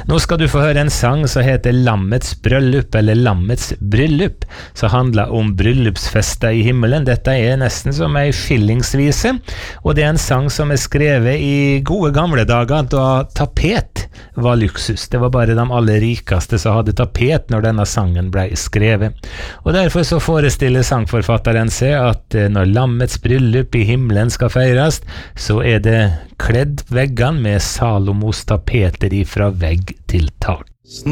Nå skal du få høre en sang som heter Lammets bryllup, eller Lammets bryllup, som handler om bryllupsfester i himmelen. Dette er nesten som en skillingsvise, og det er en sang som er skrevet i gode gamle dager, da tapet var luksus. Det var bare de aller rikeste som hadde tapet når denne sangen ble skrevet. Og derfor så forestiller sangforfatteren seg at når Lammets bryllup i himmelen skal feires, så er det kledd veggene med Salomos tapeter ifra vegg til tak.